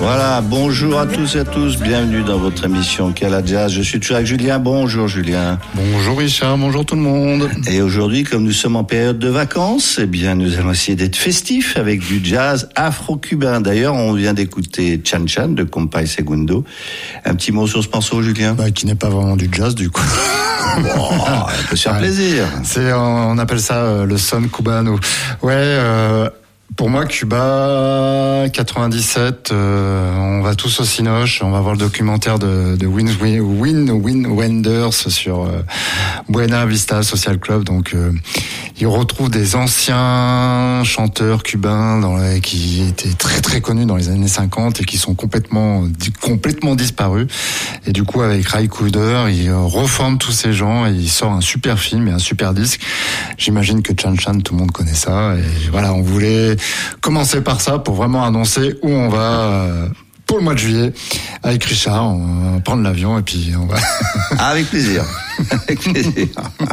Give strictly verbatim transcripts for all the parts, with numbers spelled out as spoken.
Voilà, bonjour à tous et à tous, bienvenue dans votre émission Kala Jazz. Je suis toujours avec Julien. Bonjour Julien. Bonjour Richard, bonjour tout le monde. Et aujourd'hui, comme nous sommes en période de vacances, eh bien nous allons essayer d'être festifs avec du jazz afro-cubain. D'ailleurs, on vient d'écouter Chan Chan de Compay Segundo. Un petit mot sur ce morceau, Julien? Bah, qui n'est pas vraiment du jazz du coup. Bon, on peut se faire ouais. plaisir. C'est, on appelle ça euh, le son cubano. Ouais, euh, pour moi, Cuba, quatre-vingt-dix-sept, euh, on va tous au Cinoche, on va voir le documentaire de, de Win, Win, Win Wenders sur euh, Buena Vista Social Club. Donc, euh, il retrouve des anciens chanteurs cubains dans les, qui étaient très très connus dans les années cinquante et qui sont complètement complètement disparus. Et du coup, avec Ray Cooder, il reforme tous ces gens et il sort un super film et un super disque. J'imagine que Chan Chan, tout le monde connaît ça. Et voilà, on voulait commencer par ça pour vraiment annoncer où on va pour le mois de juillet avec Richard. On va prendre l'avion et puis on va... Avec plaisir. Avec plaisir.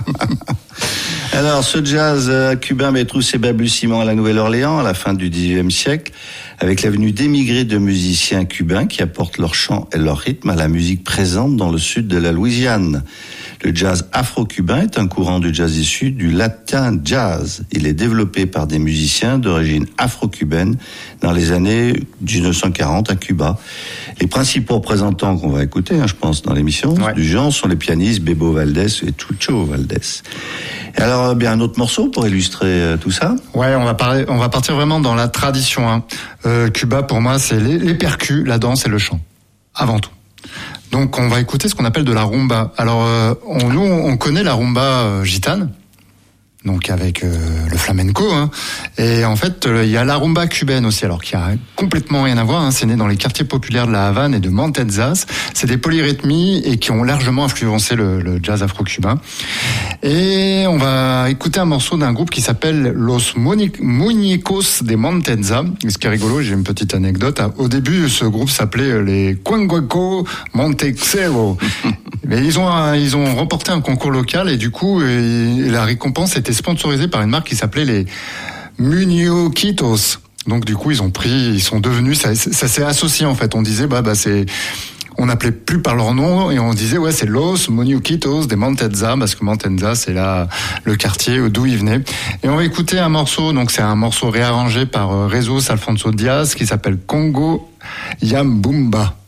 Alors, ce jazz cubain met tous ses balbutiements à la Nouvelle-Orléans à la fin du dix-huitième siècle, avec la venue d'émigrés de musiciens cubains qui apportent leur chant et leur rythme à la musique présente dans le sud de la Louisiane. Le jazz afro-cubain est un courant du jazz issu du latin jazz. Il est développé par des musiciens d'origine afro-cubaine dans les années dix-neuf cent quarante à Cuba. Les principaux représentants qu'on va écouter, hein, je pense, dans l'émission ouais. du genre sont les pianistes Bebo Valdés et Chucho Valdés. Et alors, bien un autre morceau pour illustrer euh, tout ça. Ouais, on va parler, on va partir vraiment dans la tradition. Hein. Euh, Cuba, pour moi, c'est les, les percus, la danse et le chant, avant tout. Donc, on va écouter ce qu'on appelle de la rumba. Alors, euh, on, nous, on connaît la rumba euh, gitane, donc avec euh, le flamenco. Hein. Et en fait, il euh, y a la rumba cubaine aussi, alors qui a complètement rien à voir. Hein. C'est né dans les quartiers populaires de la Havane et de Montezas. C'est des polyrythmies et qui ont largement influencé le, le jazz afro-cubain. Et on va écouter un morceau d'un groupe qui s'appelle Los Muñecos de Montezas. Et ce qui est rigolo, j'ai une petite anecdote. Au début, ce groupe s'appelait les Cuanguaco Montexero. Mais ils ont, ils ont remporté un concours local et du coup, la récompense était sponsorisée par une marque qui s'appelait les Muñoquitos. Donc du coup, ils ont pris, ils sont devenus, ça, ça s'est associé en fait. On disait, bah, bah c'est... On n'appelait plus par leur nom et on disait ouais c'est Los Muñequitos de Montezas parce que Montezas c'est là le quartier d'où ils venaient. Et on va écouter un morceau, donc c'est un morceau réarrangé par Rezos Alfonso Diaz qui s'appelle Congo Yambumba.